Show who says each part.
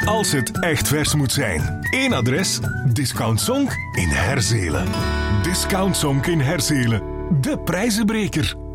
Speaker 1: als het echt vers moet zijn. Eén adres, Discount Zonk in Herzelen. Discount Zonk in Herzelen, de prijzenbreker.